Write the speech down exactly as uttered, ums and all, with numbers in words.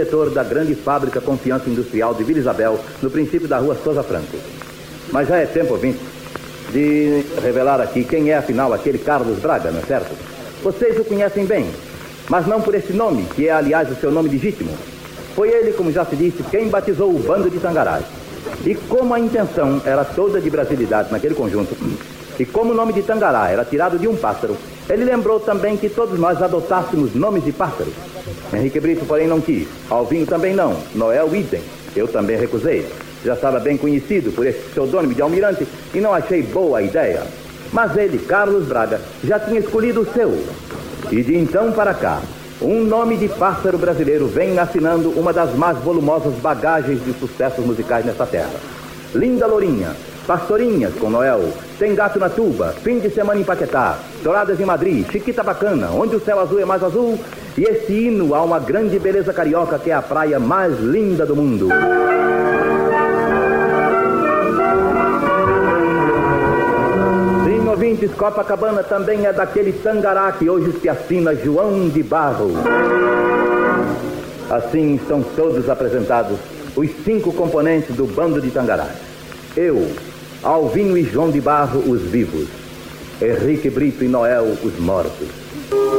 diretor da grande fábrica Confiança Industrial de Vila Isabel, no princípio da rua Souza Franco. Mas já é tempo, ouvinte, de revelar aqui quem é, afinal, aquele Carlos Braga, não é certo? Vocês o conhecem bem, mas não por esse nome, que é, aliás, o seu nome legítimo. Foi ele, como já se disse, quem batizou o bando de Tangarás. E como a intenção era toda de brasilidade naquele conjunto, e como o nome de Tangará era tirado de um pássaro, ele lembrou também que todos nós adotássemos nomes de pássaros. Henrique Brito, porém, não quis. Alvinho também não. Noel, idem. Eu também recusei. Já estava bem conhecido por esse pseudônimo de almirante e não achei boa a ideia. Mas ele, Carlos Braga, já tinha escolhido o seu. E de então para cá, um nome de pássaro brasileiro vem assinando uma das mais volumosas bagagens de sucessos musicais nessa terra. Linda Lourinha, Pastorinhas com Noel, Tem Gato na Tuba, Fim de Semana em Paquetá, Douradas em Madrid, Chiquita Bacana, Onde o Céu Azul é Mais Azul, e esse hino a uma grande beleza carioca que é a praia mais linda do mundo. Sim, ouvintes, Copacabana também é daquele Tangará que hoje se assina João de Barro. Assim estão todos apresentados os cinco componentes do bando de Tangarás. Eu, Alvinho e João de Barro, os vivos. Henrique Brito e Noel, os mortos.